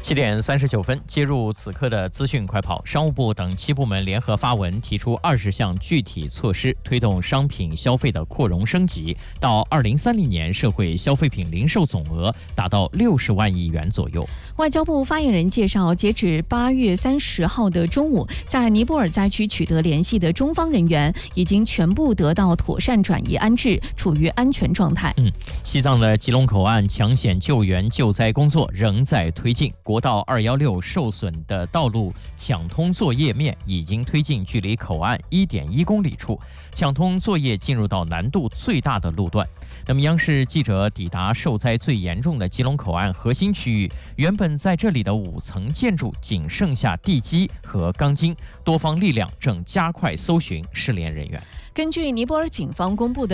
7点39分，接入此刻的资讯快跑。商务部等7部门联合发文，提出20项具体措施，推动商品消费的扩容升级，到2030年，社会消费品零售总额达到60万亿元左右。 外交部发言人介绍，截止8月30号的中午，在尼泊尔灾区取得联系的中方人员已经全部得到妥善转移安置，处于安全状态。 西藏的吉隆口岸抢险救援救灾工作仍在推进，国道216受损的道路抢通作业面已经推进距离口岸1.1公里处，抢通作业进入到难度最大的路段。那么，央视记者抵达受灾最严重的吉隆口岸核心区域，原本在这里的5层建筑仅剩下地基和钢筋，多方力量正加快搜寻失联人员。 根据尼泊尔警方公布的